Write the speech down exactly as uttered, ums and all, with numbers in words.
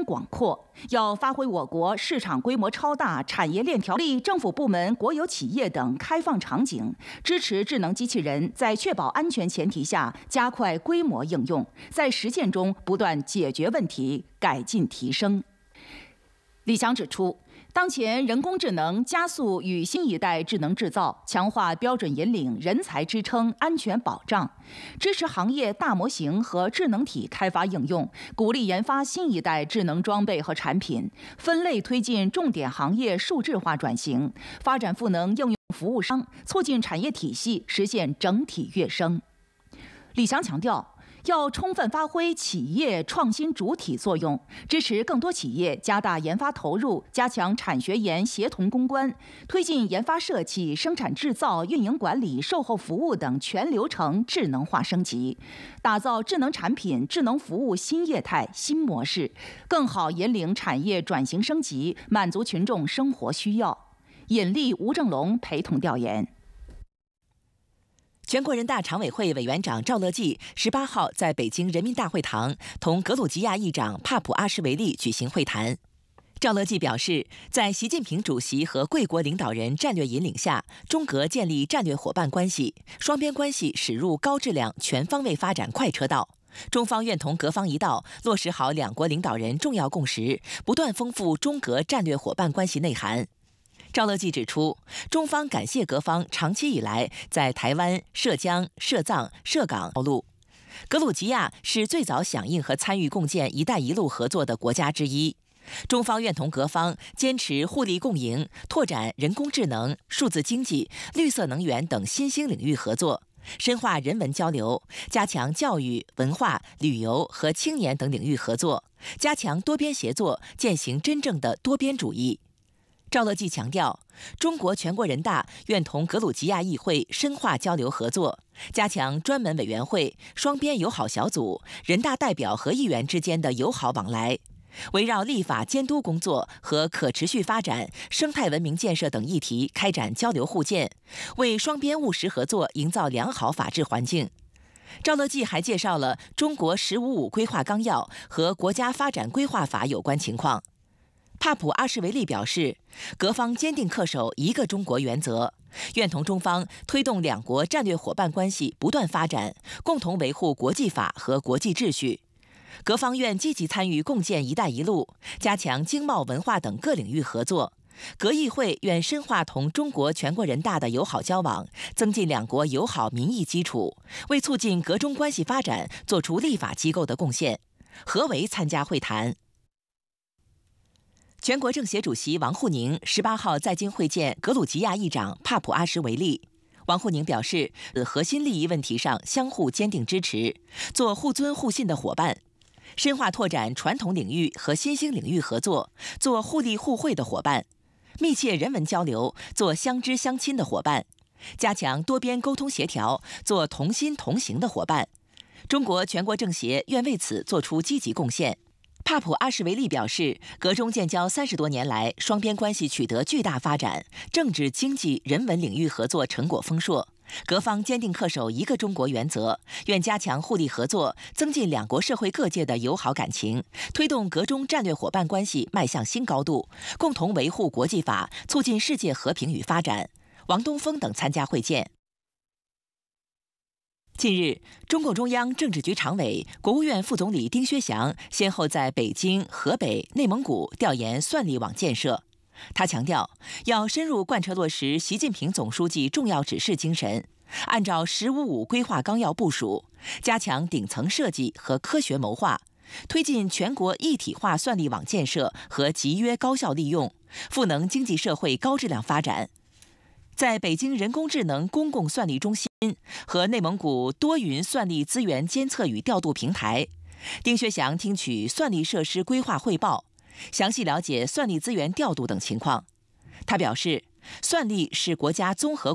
广阔，要发挥我国市场规模超大、产业链条例、政府部门、国有企业等开放场景，支持智能机器人在确保安全前提下加快规模应用，在实践中不断解决问题、改进提升。李强指出，当前人工智能加速与新一代智能制造，强化标准引领、人才支撑、安全保障，支持行业大模型和智能体开发应用，鼓励研发新一代智能装备和产品，分类推进重点行业数字化转型，发展赋能应用服务商，促进产业体系实现整体跃升。李强强调，要充分发挥企业创新主体作用，支持更多企业加大研发投入，加强产学研协同攻关，推进研发设计、生产制造、运营管理、售后服务等全流程智能化升级，打造智能产品、智能服务新业态、新模式，更好引领产业转型升级，满足群众生活需要。尹力、吴正龙陪同调研。 全国人大常委会委员长赵乐际十八号在北京人民大会堂同格鲁吉亚议长帕普阿什维利举行会谈。赵乐际表示，在习近平主席和贵国领导人战略引领下，中格建立战略伙伴关系，双边关系驶入高质量、全方位发展快车道。中方愿同格方一道，落实好两国领导人重要共识，不断丰富中格战略伙伴关系内涵。赵乐际指出，中方感谢格方长期以来在台湾、涉疆、涉藏、涉港道路。格鲁吉亚是最早响应和参与共建“一带一路”合作的国家之一。中方愿同格方坚持互利共赢，拓展人工智能、数字经济、绿色能源等新兴领域合作，深化人文交流，加强教育、文化、旅游和青年等领域合作，加强多边协作，践行真正的多边主义。赵乐际强调，中国全国人大愿同格鲁吉亚议会深化交流合作，加强专门委员会、双边友好小组、人大代表和议员之间的友好往来，围绕立法监督工作和可持续发展、生态文明建设等议题开展交流互鉴，为双边务实合作营造良好法治环境。赵乐际还介绍了中国“十五五”规划纲要和国家发展规划法有关情况。帕普阿什维利表示，格方坚定恪守一个中国原则，愿同中方推动两国战略伙伴关系不断发展，共同维护国际法和国际秩序。格方愿积极参与共建“一带一路”，加强经贸、文化等各领域合作。格议会愿深化同中国全国人大的友好交往，增进两国友好民意基础，为促进格中关系发展做出立法机构的贡献。何为参加会谈。全国政协主席王沪宁十八号在京会见格鲁吉亚议长帕普阿什维利。王沪宁表示，核心利益问题上相互坚定支持，做互尊互信的伙伴，深化拓展传统领域和新兴领域合作，做互利互惠的伙伴，密切人文交流，做相知相亲的伙伴，加强多边沟通协调，做同心同行的伙伴。中国全国政协愿为此做出积极贡献。帕普阿什维利表示，格中建交三十多年来，双边关系取得巨大发展，政治、经济、人文领域合作成果丰硕。格方坚定恪守一个中国原则，愿加强互利合作，增进两国社会各界的友好感情，推动格中战略伙伴关系迈向新高度，共同维护国际法，促进世界和平与发展。王东峰等参加会见。近日，中共中央政治局常委、国务院副总理丁薛祥先后在北京、河北、内蒙古调研算力网建设。他强调，要深入贯彻落实习近平总书记重要指示精神，按照“十五五”规划纲要部署，加强顶层设计和科学谋划，推进全国一体化算力网建设和集约高效利用，赋能经济社会高质量发展。在北京人工智能公共算力中心和内蒙古多云算力资源监测与调度平台，丁薛祥听取算力设施规划汇报，详细了解算力资源调度等情况。他表示，算力是国家综合